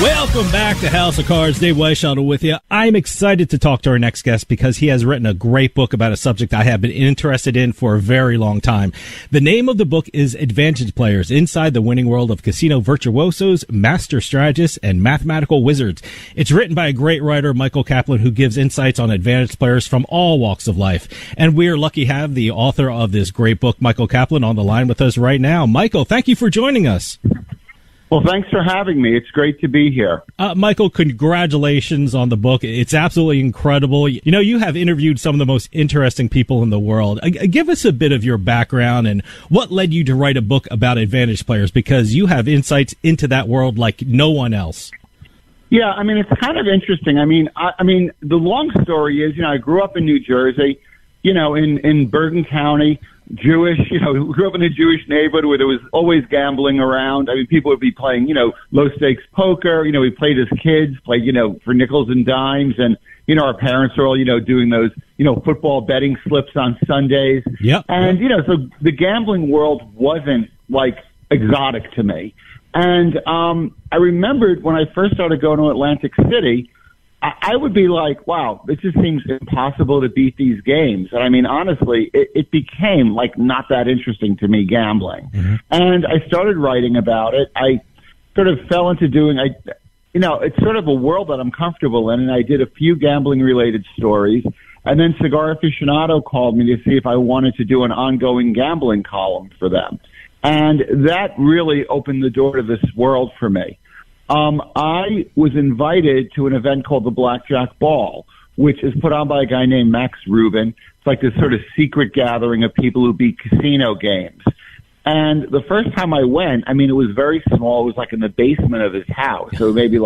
Welcome back to House of Cards. Dave Weishaupt with you. I'm excited to talk to our next guest because he has written a great book about a subject I have been interested in for a very long time. The name of the book is Advantage Players: Inside the Winning World of Casino Virtuosos, Master Strategists, and Mathematical Wizards. It's written by a great writer, Michael Kaplan, who gives insights on advantage players from all walks of life. And we're lucky to have the author of this great book, Michael Kaplan, on the line with us right now. Michael, thank you for joining us. Well, thanks for having me. It's great to be here. Michael, congratulations on the book. It's absolutely incredible. You know, you have interviewed some of the most interesting people in the world. Give us a bit of your background and what led you to write a book about advantage players, because you have insights into that world like no one else. Yeah, I mean, it's kind of interesting. I mean, the long story is, I grew up in New Jersey, in Bergen County. Jewish, grew up in a Jewish neighborhood where there was always gambling around. I mean, people would be playing, low stakes poker. We played as kids, played, for nickels and dimes. And, our parents were all, doing those, football betting slips on Sundays. Yep. And, so the gambling world wasn't like exotic to me. And, I remembered when I first started going to Atlantic City, I would be like, wow, it just seems impossible to beat these games. And I mean, honestly, it became like not that interesting to me, gambling. Mm-hmm. And I started writing about it. I sort of fell into doing, it's sort of a world that I'm comfortable in. And I did a few gambling related stories. And then Cigar Aficionado called me to see if I wanted to do an ongoing gambling column for them. And that really opened the door to this world for me. I was invited to an event called the Blackjack Ball, which is put on by a guy named Max Rubin. It's like this sort of secret gathering of people who beat casino games. And the first time I went, it was very small. It was like in the basement of his house. So maybe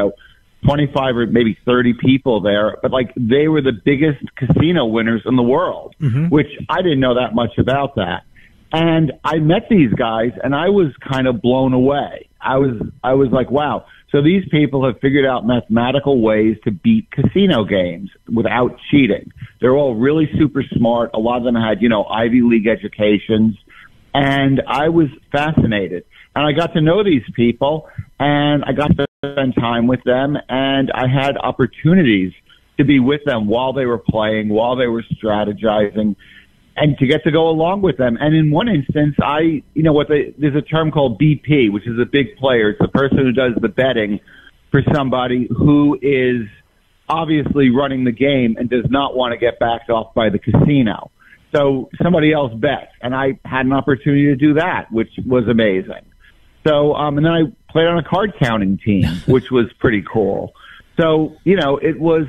25 or maybe 30 people there. But they were the biggest casino winners in the world, mm-hmm. which I didn't know that much about that. And I met these guys and I was kind of blown away. I was like, wow. So these people have figured out mathematical ways to beat casino games without cheating. They're all really super smart. A lot of them had, Ivy League educations. And I was fascinated. And I got to know these people and I got to spend time with them. And I had opportunities to be with them while they were playing, while they were strategizing, and to get to go along with them. And in one instance, there's a term called BP, which is a big player. It's the person who does the betting for somebody who is obviously running the game and does not want to get backed off by the casino. So somebody else bets. And I had an opportunity to do that, which was amazing. So, and then I played on a card counting team, which was pretty cool. So, it was,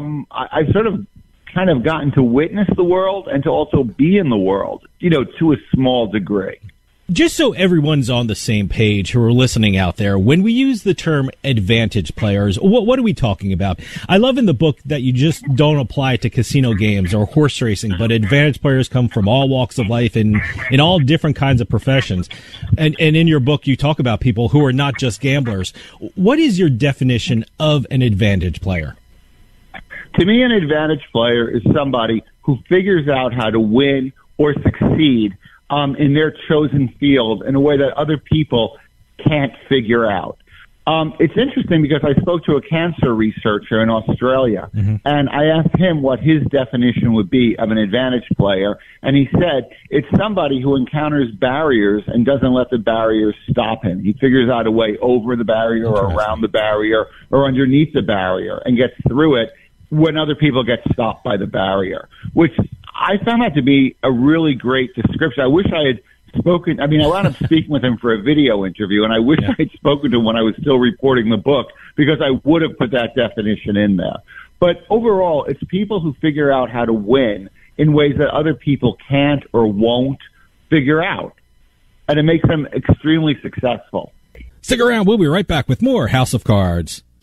I sort of kind of gotten to witness the world and to also be in the world, to a small degree. Just so everyone's on the same page who are listening out there, when we use the term advantage players, what are we talking about? I love in the book that you just don't apply it to casino games or horse racing, but advantage players come from all walks of life and in all different kinds of professions. And in your book, you talk about people who are not just gamblers. What is your definition of an advantage player? To me, an advantage player is somebody who figures out how to win or succeed in their chosen field in a way that other people can't figure out. It's interesting because I spoke to a cancer researcher in Australia, mm-hmm. and I asked him what his definition would be of an advantage player, and he said it's somebody who encounters barriers and doesn't let the barriers stop him. He figures out a way over the barrier or around the barrier or underneath the barrier and gets through it when other people get stopped by the barrier, which I found that to be a really great description. I wish I had spoken. I wound up speaking with him for a video interview, and I wish I had spoken to him when I was still reporting the book because I would have put that definition in there. But overall, it's people who figure out how to win in ways that other people can't or won't figure out, and it makes them extremely successful. Stick around. We'll be right back with more House of Cards.